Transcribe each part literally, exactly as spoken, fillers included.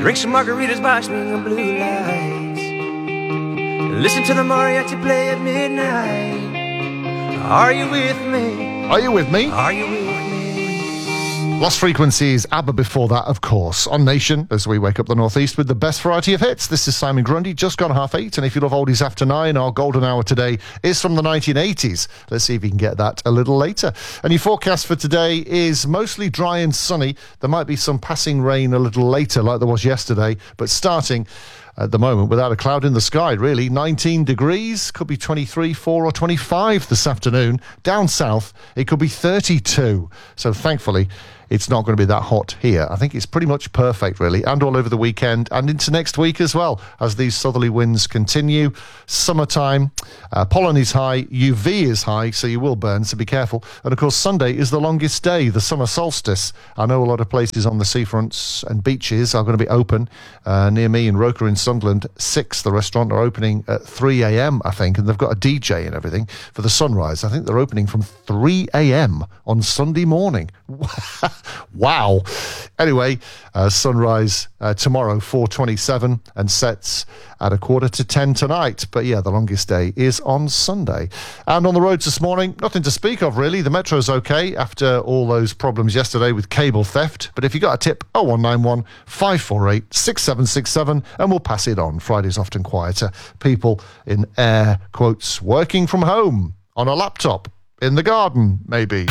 Drink some margaritas by swinging blue lights. Listen to the mariachi play at midnight. Are you with me? Are you with me? Are you with me? Lost Frequencies, ABBA before that, of course. On Nation, as we wake up the Northeast with the best variety of hits. This is Simon Grundy, just gone half eight. And if you love oldies after nine, our golden hour today is from the nineteen eighties. Let's see if you can get that a little later. And your forecast for today is mostly dry and sunny. There might be some passing rain a little later, like there was yesterday. But starting at the moment, without a cloud in the sky, really. nineteen degrees, could be twenty-three, four or twenty-five this afternoon. Down south, it could be thirty-two. So thankfully, it's not going to be that hot here. I think it's pretty much perfect, really, and all over the weekend and into next week as well, as these southerly winds continue. Summertime, uh, pollen is high, U V is high, so you will burn, so be careful. And, of course, Sunday is the longest day, the summer solstice. I know a lot of places on the seafronts and beaches are going to be open. Uh, near me in Roker in Sunderland, Six, the restaurant, are opening at three a.m, I think, and they've got a D J and everything for the sunrise. I think they're opening from three a.m. on Sunday morning. Wow. Anyway, uh, sunrise uh, tomorrow, four twenty-seven, and sets at a quarter to ten tonight. But yeah, the longest day is on Sunday. And on the roads this morning, nothing to speak of, really. The metro's okay after all those problems yesterday with cable theft. But if you got a tip, oh one nine one, five four eight, six seven six seven, and we'll pass it on. Friday's often quieter. People in air quotes working from home on a laptop in the garden, maybe.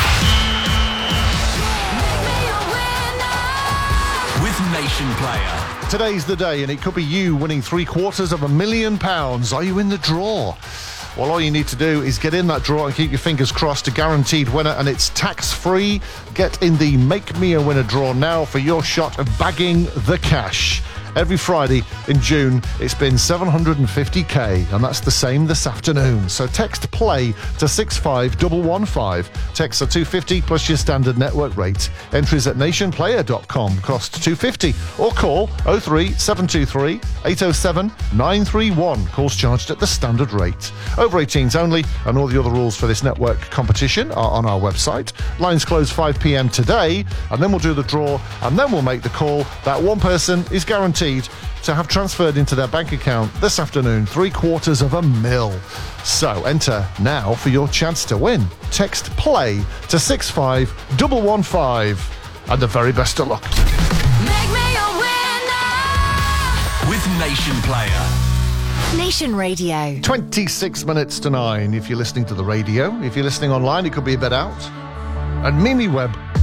Nation Player. Today's the day, and it could be you winning three quarters of a million pounds. Are you in the draw? Well, all you need to do is get in that draw and keep your fingers crossed. A guaranteed winner, and it's tax-free. Get in the Make Me a Winner draw now for your shot of bagging the cash. Every Friday in June, it's been seven hundred fifty k, and that's the same this afternoon. So text PLAY to six five one one five. Texts are two hundred fifty plus your standard network rate. Entries at nation player dot com, cost two hundred fifty. Or call oh three seven two three eight oh seven nine three one. Calls charged at the standard rate. Over eighteens only, and all the other rules for this network competition are on our website. Lines close five p.m. today, and then we'll do the draw, and then we'll make the call. That one person is guaranteed to have transferred into their bank account this afternoon three quarters of a mil. So enter now for your chance to win. Text PLAY to six five one one five, and the very best of luck. Make me a winner with Nation Player. Nation Radio. twenty-six minutes to nine if you're listening to the radio. If you're listening online, it could be a bit out. And MimiWeb